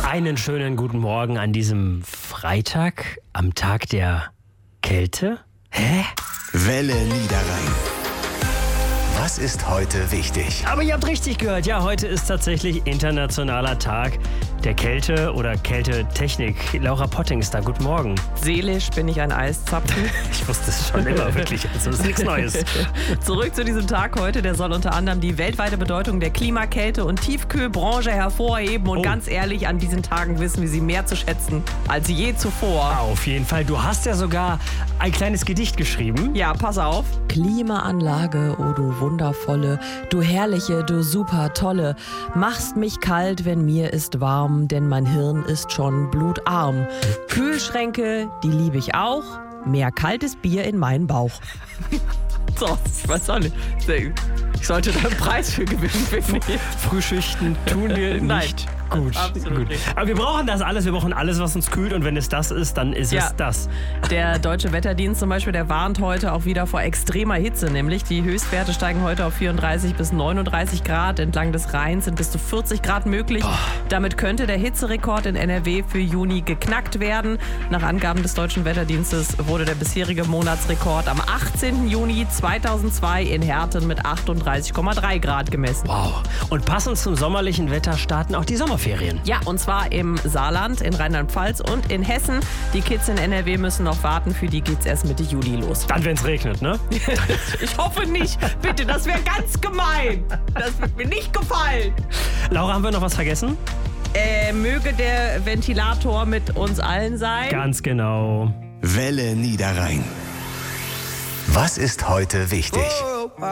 Einen schönen guten Morgen an diesem Freitag, am Tag der Kälte. Hä? Welle Niederrhein. Was ist heute wichtig? Aber ihr habt richtig gehört, ja, heute ist tatsächlich Internationaler Tag der Kälte oder Kältetechnik. Laura Potting ist da, guten Morgen. Seelisch bin ich ein Eiszapfen. Ich wusste es schon immer, wirklich, also das ist nichts Neues. Zurück zu diesem Tag heute, der soll unter anderem die weltweite Bedeutung der Klima-, Kälte- und Tiefkühlbranche hervorheben. Und ganz ehrlich, an diesen Tagen wissen wir sie mehr zu schätzen als je zuvor. Auf jeden Fall, du hast ja sogar ein kleines Gedicht geschrieben. Ja, pass auf. Klimaanlage, oh du wundervolle, du herrliche, du super tolle, machst mich kalt, wenn mir ist warm, denn mein Hirn ist schon blutarm. Kühlschränke, die liebe ich auch, mehr kaltes Bier in meinen Bauch. So, ich weiß auch nicht. Ich sollte da einen Preis für gewinnen, finde ich. Frühschichten tun wir nicht gut. Absolut gut. nicht. Aber wir brauchen das alles, wir brauchen alles, was uns kühlt, und wenn es das ist, dann ist es das. Der Deutsche Wetterdienst zum Beispiel, der warnt heute auch wieder vor extremer Hitze, nämlich die Höchstwerte steigen heute auf 34 bis 39 Grad. Entlang des Rheins sind bis zu 40 Grad möglich. Damit könnte der Hitzerekord in NRW für Juni geknackt werden. Nach Angaben des Deutschen Wetterdienstes wurde der bisherige Monatsrekord am 18. Juni 2002 in Herten mit 38,3 Grad gemessen. Wow. Und passend zum sommerlichen Wetter starten auch die Sommerferien. Ja, und zwar im Saarland, in Rheinland-Pfalz und in Hessen. Die Kids in NRW müssen noch warten, für die geht's erst Mitte Juli los. Dann, wenn es regnet, ne? Ich hoffe nicht. Bitte, das wäre ganz gemein. Das wird mir nicht gefallen. Laura, haben wir noch was vergessen? Möge der Ventilator mit uns allen sein. Ganz genau. Welle Niederrhein. Was ist heute wichtig?